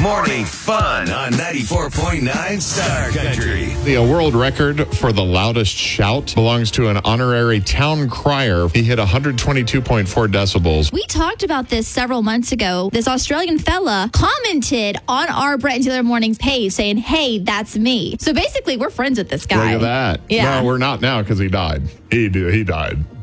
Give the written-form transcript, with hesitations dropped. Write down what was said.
Morning fun on 94.9 Star Country. The world record for the loudest shout belongs to an honorary town crier. He hit 122.4 decibels. We talked about this several months ago. This Australian fella commented on our Brett and Taylor Mornings page saying, hey, that's me. So basically, we're friends with this guy. Look at that. Yeah. No, we're not now because he died. He died.